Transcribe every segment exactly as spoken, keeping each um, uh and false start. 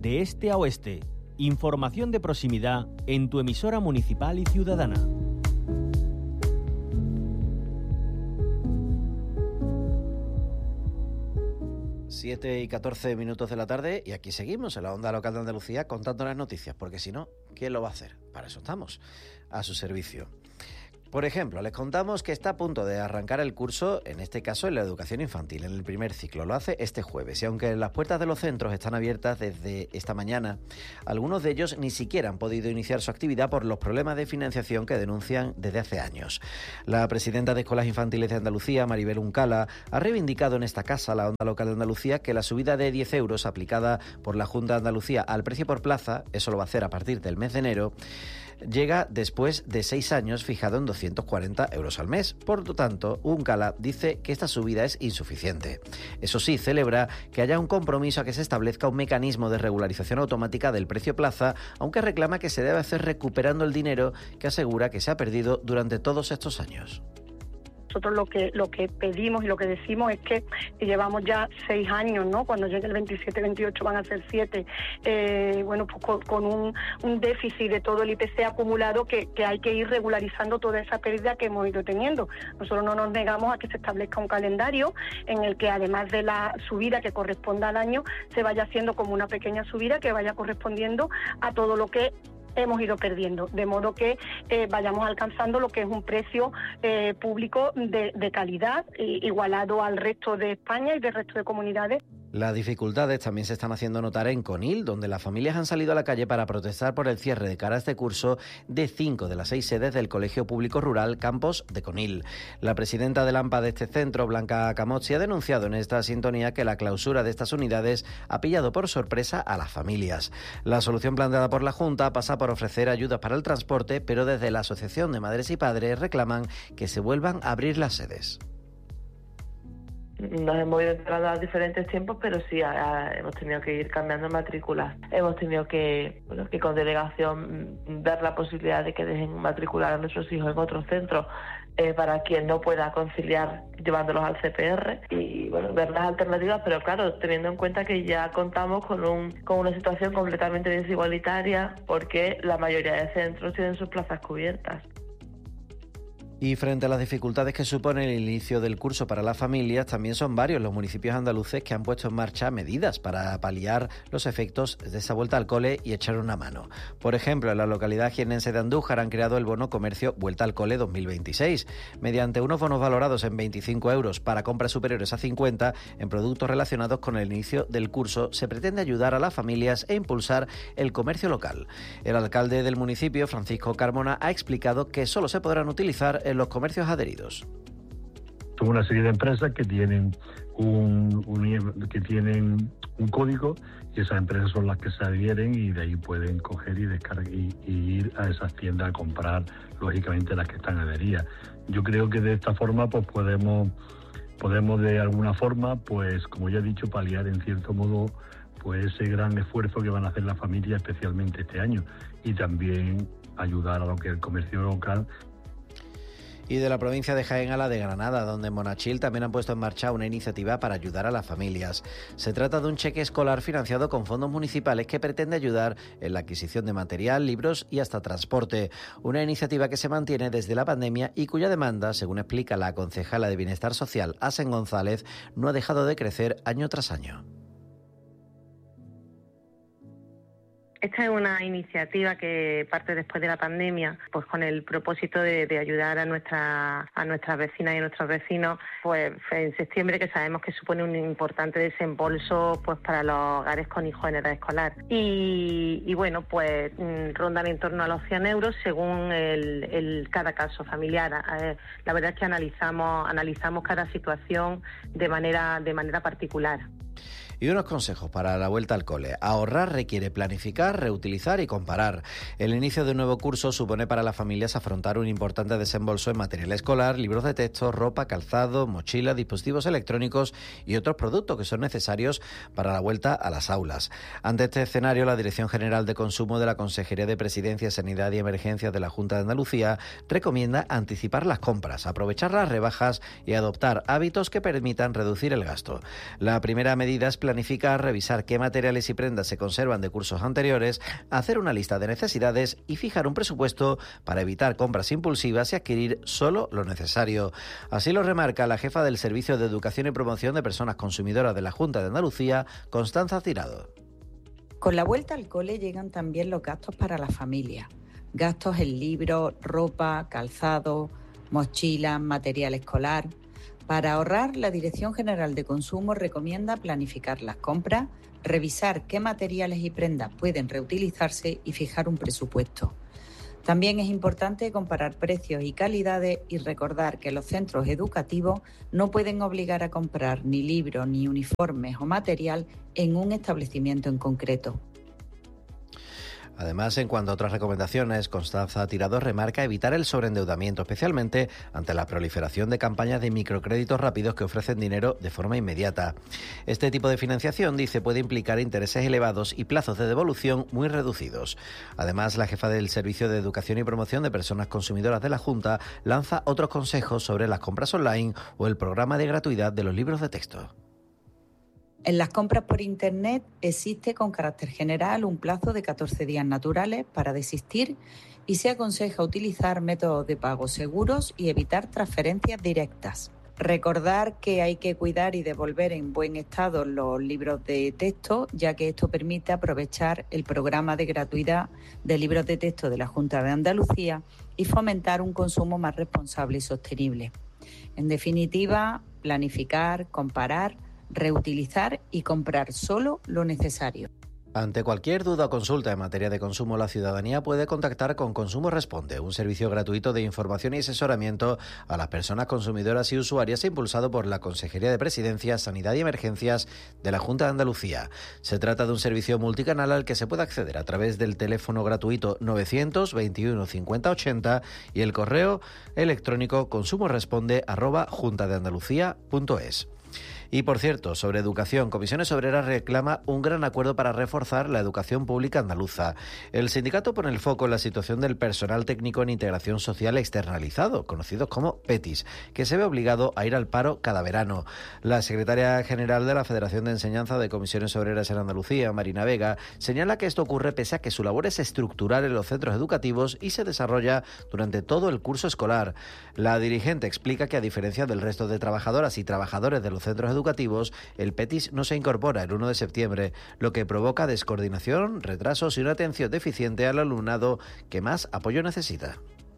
de este a oeste. Información de proximidad en tu emisora municipal y ciudadana. siete y catorce minutos de la tarde y aquí seguimos en la onda local de Andalucía contando las noticias, porque si no, ¿quién lo va a hacer? Para eso estamos, a su servicio. Por ejemplo, les contamos que está a punto de arrancar el curso, en este caso en la educación infantil, en el primer ciclo. Lo hace este jueves y aunque las puertas de los centros están abiertas desde esta mañana, algunos de ellos ni siquiera han podido iniciar su actividad por los problemas de financiación que denuncian desde hace años. La presidenta de Escuelas Infantiles de Andalucía, Maribel Uncala, ha reivindicado en esta casa, la onda local de Andalucía, que la subida de diez euros aplicada por la Junta de Andalucía al precio por plaza, eso lo va a hacer a partir del mes de enero, llega después de seis años fijado en doscientos cuarenta euros al mes. Por lo tanto, Uncala dice que esta subida es insuficiente. Eso sí, celebra que haya un compromiso a que se establezca un mecanismo de regularización automática del precio plaza, aunque reclama que se debe hacer recuperando el dinero que asegura que se ha perdido durante todos estos años. Nosotros lo que lo que pedimos y lo que decimos es que llevamos ya seis años, ¿no? Cuando llegue el veintisiete veintiocho van a ser siete. Eh, bueno, pues con, con un, un déficit de todo el I P C acumulado que, que hay que ir regularizando toda esa pérdida que hemos ido teniendo. Nosotros no nos negamos a que se establezca un calendario en el que, además de la subida que corresponda al año, se vaya haciendo como una pequeña subida que vaya correspondiendo a todo lo que hemos ido perdiendo, de modo que eh, vayamos alcanzando lo que es un precio eh, público de, de calidad, igualado al resto de España y del resto de comunidades. Las dificultades también se están haciendo notar en Conil, donde las familias han salido a la calle para protestar por el cierre de cara a este curso de cinco de las seis sedes del Colegio Público Rural Campos de Conil. La presidenta del AMPA de este centro, Blanca Camozzi, ha denunciado en esta sintonía que la clausura de estas unidades ha pillado por sorpresa a las familias. La solución planteada por la Junta pasa por ofrecer ayudas para el transporte, pero desde la Asociación de Madres y Padres reclaman que se vuelvan a abrir las sedes. Nos hemos ido entrando a diferentes tiempos, pero sí a, a, hemos tenido que ir cambiando matrículas. Hemos tenido que, bueno, que con delegación dar la posibilidad de que dejen matricular a nuestros hijos en otros centros eh, para quien no pueda conciliar llevándolos al C P R y bueno, ver las alternativas, pero claro, teniendo en cuenta que ya contamos con, un, con una situación completamente desigualitaria porque la mayoría de centros tienen sus plazas cubiertas. Y frente a las dificultades que supone el inicio del curso para las familias, también son varios los municipios andaluces que han puesto en marcha medidas para paliar los efectos de esa vuelta al cole y echar una mano. Por ejemplo, en la localidad jiennense de Andújar han creado el bono comercio Vuelta al Cole dos mil veintiséis. Mediante unos bonos valorados en veinticinco euros para compras superiores a cincuenta en productos relacionados con el inicio del curso, se pretende ayudar a las familias e impulsar el comercio local. El alcalde del municipio, Francisco Carmona, ha explicado que solo se podrán utilizar en los comercios adheridos. Son una serie de empresas que tienen un, un que tienen un código y esas empresas son las que se adhieren y de ahí pueden coger y descargar y, y ir a esas tiendas a comprar, lógicamente las que están adheridas. Yo creo que de esta forma pues podemos podemos de alguna forma, pues como ya he dicho, paliar en cierto modo pues ese gran esfuerzo que van a hacer las familias, especialmente este año, y también ayudar a lo que es el comercio local. Y de la provincia de Jaén a la de Granada, donde en Monachil también han puesto en marcha una iniciativa para ayudar a las familias. Se trata de un cheque escolar financiado con fondos municipales que pretende ayudar en la adquisición de material, libros y hasta transporte. Una iniciativa que se mantiene desde la pandemia y cuya demanda, según explica la concejala de Bienestar Social, Asen González, no ha dejado de crecer año tras año. Esta es una iniciativa que parte después de la pandemia, pues con el propósito de, de ayudar a nuestra, a nuestras vecinas y a nuestros vecinos, pues en septiembre, que sabemos que supone un importante desembolso pues para los hogares con hijos en edad escolar. Y, y bueno, pues rondan en torno a los cien euros según el, el cada caso familiar. Eh, la verdad es que analizamos, analizamos cada situación de manera, de manera particular. Y unos consejos para la vuelta al cole. Ahorrar requiere planificar, reutilizar y comparar. El inicio de un nuevo curso supone para las familias afrontar un importante desembolso en material escolar, libros de texto, ropa, calzado, mochilas, dispositivos electrónicos y otros productos que son necesarios para la vuelta a las aulas. Ante este escenario, la Dirección General de Consumo de la Consejería de Presidencia, Sanidad y Emergencias de la Junta de Andalucía recomienda anticipar las compras, aprovechar las rebajas y adoptar hábitos que permitan reducir el gasto. La primera medida es planificar planificar, revisar qué materiales y prendas se conservan de cursos anteriores, hacer una lista de necesidades y fijar un presupuesto para evitar compras impulsivas y adquirir solo lo necesario. Así lo remarca la jefa del Servicio de Educación y Promoción de Personas Consumidoras de la Junta de Andalucía, Constanza Tirado. Con la vuelta al cole llegan también los gastos para la familia. Gastos en libros, ropa, calzado, mochilas, material escolar. Para ahorrar, la Dirección General de Consumo recomienda planificar las compras, revisar qué materiales y prendas pueden reutilizarse y fijar un presupuesto. También es importante comparar precios y calidades y recordar que los centros educativos no pueden obligar a comprar ni libros, ni uniformes o material en un establecimiento en concreto. Además, en cuanto a otras recomendaciones, Constanza Tirado remarca evitar el sobreendeudamiento, especialmente ante la proliferación de campañas de microcréditos rápidos que ofrecen dinero de forma inmediata. Este tipo de financiación, dice, puede implicar intereses elevados y plazos de devolución muy reducidos. Además, la jefa del Servicio de Educación y Promoción de Personas Consumidoras de la Junta lanza otros consejos sobre las compras online o el programa de gratuidad de los libros de texto. En las compras por Internet existe con carácter general un plazo de catorce días naturales para desistir y se aconseja utilizar métodos de pago seguros y evitar transferencias directas. Recordar que hay que cuidar y devolver en buen estado los libros de texto, ya que esto permite aprovechar el programa de gratuidad de libros de texto de la Junta de Andalucía y fomentar un consumo más responsable y sostenible. En definitiva, planificar, comparar, reutilizar y comprar solo lo necesario. Ante cualquier duda o consulta en materia de consumo, la ciudadanía puede contactar con Consumo Responde, un servicio gratuito de información y asesoramiento a las personas consumidoras y usuarias impulsado por la Consejería de Presidencia, Sanidad y Emergencias de la Junta de Andalucía. Se trata de un servicio multicanal al que se puede acceder a través del teléfono gratuito novecientos veintiuno cincuenta ochenta y el correo electrónico consumoresponde arroba juntadeandalucía punto es. Y por cierto, sobre educación, Comisiones Obreras reclama un gran acuerdo para reforzar la educación pública andaluza. El sindicato pone el foco en la situación del personal técnico en integración social externalizado, conocidos como PETIS, que se ve obligado a ir al paro cada verano. La secretaria general de la Federación de Enseñanza de Comisiones Obreras en Andalucía, Marina Vega, señala que esto ocurre pese a que su labor es estructural en los centros educativos y se desarrolla durante todo el curso escolar. La dirigente explica que, a diferencia del resto de trabajadoras y trabajadores de los centros educativos, educativos, el PETIS no se incorpora el uno de septiembre, lo que provoca descoordinación, retrasos y una atención deficiente al alumnado que más apoyo necesita.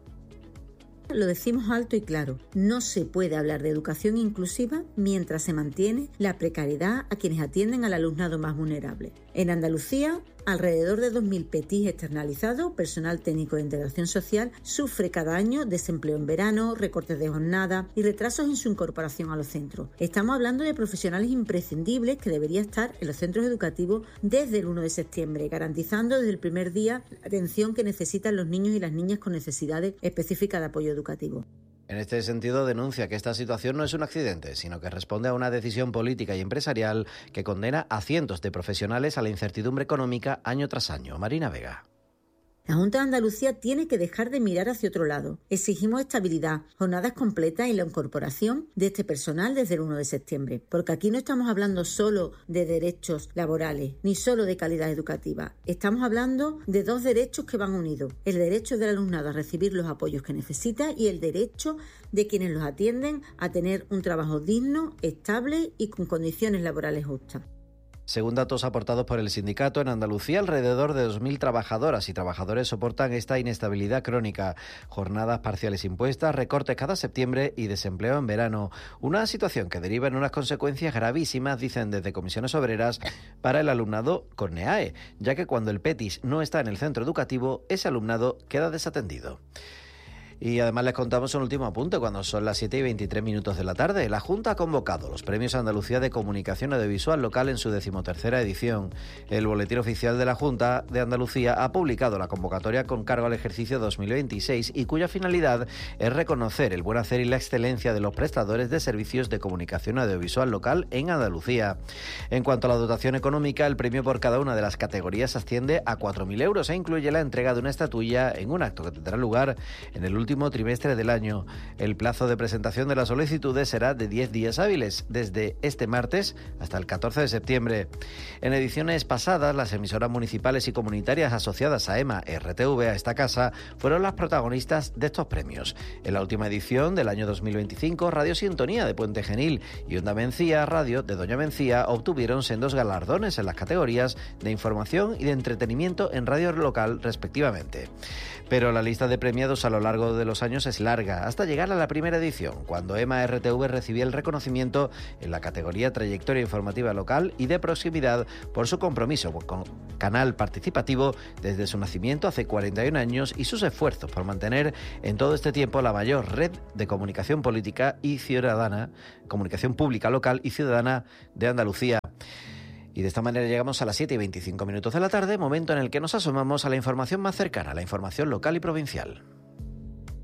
Lo decimos alto y claro, no se puede hablar de educación inclusiva mientras se mantiene la precariedad a quienes atienden al alumnado más vulnerable. En Andalucía, alrededor de dos mil PETIS externalizados, personal técnico de integración social, sufre cada año desempleo en verano, recortes de jornada y retrasos en su incorporación a los centros. Estamos hablando de profesionales imprescindibles que deberían estar en los centros educativos desde el uno de septiembre, garantizando desde el primer día la atención que necesitan los niños y las niñas con necesidades específicas de apoyo educativo. En este sentido, denuncia que esta situación no es un accidente, sino que responde a una decisión política y empresarial que condena a cientos de profesionales a la incertidumbre económica año tras año. Marina Vega. La Junta de Andalucía tiene que dejar de mirar hacia otro lado. Exigimos estabilidad, jornadas completas y la incorporación de este personal desde el uno de septiembre. Porque aquí no estamos hablando solo de derechos laborales, ni solo de calidad educativa. Estamos hablando de dos derechos que van unidos. El derecho del alumnado a recibir los apoyos que necesita y el derecho de quienes los atienden a tener un trabajo digno, estable y con condiciones laborales justas. Según datos aportados por el sindicato, en Andalucía alrededor de dos mil trabajadoras y trabajadores soportan esta inestabilidad crónica, jornadas parciales impuestas, recortes cada septiembre y desempleo en verano. Una situación que deriva en unas consecuencias gravísimas, dicen desde Comisiones Obreras, para el alumnado con NEAE, ya que cuando el PETIS no está en el centro educativo, ese alumnado queda desatendido. Y además les contamos un último apunte cuando son las siete y veintitrés minutos de la tarde. La Junta ha convocado los Premios Andalucía de Comunicación Audiovisual Local en su decimotercera edición. El Boletín Oficial de la Junta de Andalucía ha publicado la convocatoria con cargo al ejercicio dos mil veintiséis y cuya finalidad es reconocer el buen hacer y la excelencia de los prestadores de servicios de comunicación audiovisual local en Andalucía. En cuanto a la dotación económica, el premio por cada una de las categorías asciende a cuatro mil euros e incluye la entrega de una estatuilla en un acto que tendrá lugar en el último último trimestre del año. El plazo de presentación de las solicitudes será de diez días hábiles, desde este martes hasta el catorce de septiembre. En ediciones pasadas, las emisoras municipales y comunitarias asociadas a EMA R T V, a esta casa, fueron las protagonistas de estos premios. En la última edición del año dos mil veinticinco, Radio Sintonía de Puente Genil y Onda Mencía Radio de Doña Mencía obtuvieron sendos galardones en las categorías de información y de entretenimiento en radio local, respectivamente. Pero la lista de premiados a lo largo de los años es larga, hasta llegar a la primera edición, cuando EMA R T V recibía el reconocimiento en la categoría Trayectoria Informativa Local y de Proximidad por su compromiso con canal participativo desde su nacimiento hace cuarenta y un años y sus esfuerzos por mantener en todo este tiempo la mayor red de comunicación política y ciudadana, comunicación pública local y ciudadana de Andalucía. Y de esta manera llegamos a las siete y veinticinco minutos de la tarde, momento en el que nos asomamos a la información más cercana, la información local y provincial.